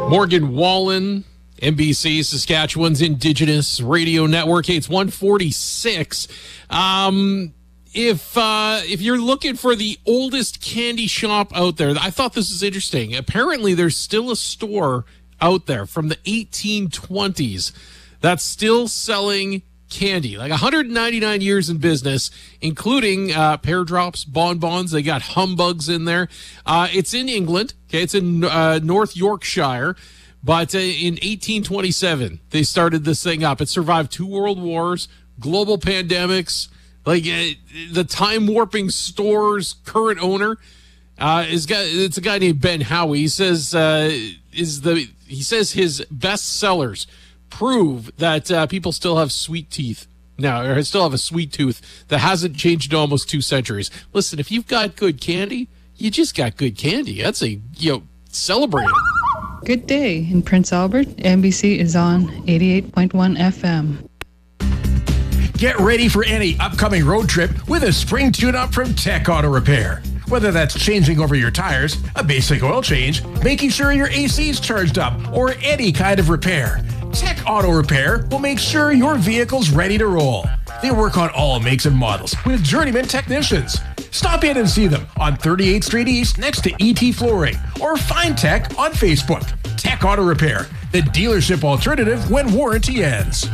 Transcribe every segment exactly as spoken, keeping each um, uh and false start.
Morgan Wallen, N B C, Saskatchewan's Indigenous Radio Network. Hey, it's one forty-six. Um, if uh, if you're looking for the oldest candy shop out there, I thought this was interesting. Apparently, there's still a store out there from the eighteen twenties that's still selling candy, like one hundred ninety-nine years in business, including uh, pear drops, bonbons. They got humbugs in there. Uh, it's in England. Okay, it's in uh, North Yorkshire. But uh, in eighteen twenty-seven, they started this thing up. It survived two world wars, global pandemics. Like uh, the time warping store's current owner uh, is guy. It's a guy named Ben Howie. He says uh, is the he says his best sellers prove that uh, people still have sweet teeth now, or still have a sweet tooth that hasn't changed in almost two centuries. Listen, if you've got good candy, you just got good candy. That's a, you know, celebrate it. Good day in Prince Albert. N B C is on eighty-eight point one F M. Get ready for any upcoming road trip with a spring tune-up from Tech Auto Repair. Whether that's changing over your tires, a basic oil change, making sure your A C's charged up, or any kind of repair, Tech Auto Repair will make sure your vehicle's ready to roll. They work on all makes and models with journeyman technicians. Stop in and see them on thirty-eighth Street East next to E T Flooring, or find Tech on Facebook. Tech Auto Repair, the dealership alternative when warranty ends.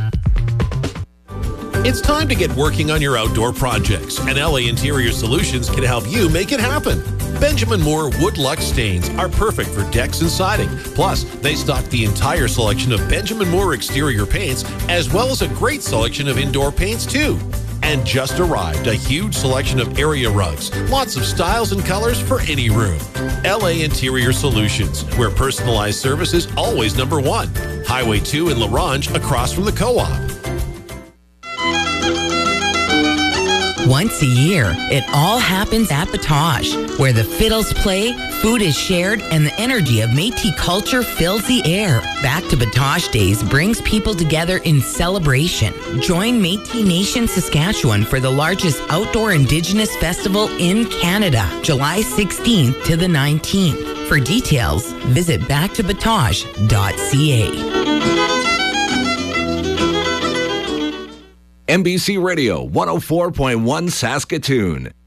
It's time to get working on your outdoor projects, and L A Interior Solutions can help you make it happen. Benjamin Moore Wood Lux stains are perfect for decks and siding. Plus, they stock the entire selection of Benjamin Moore exterior paints, as well as a great selection of indoor paints, too. And just arrived, a huge selection of area rugs. Lots of styles and colors for any room. L A Interior Solutions, where personalized service is always number one. Highway two in La Ronge, across from the Co-op. Once a year, it all happens at Batoche, where the fiddles play, food is shared, and the energy of Métis culture fills the air. Back to Batoche Days brings people together in celebration. Join Métis Nation Saskatchewan for the largest outdoor Indigenous festival in Canada, July sixteenth to the nineteenth. For details, visit back to batoche dot c a. N B C Radio one oh four point one Saskatoon.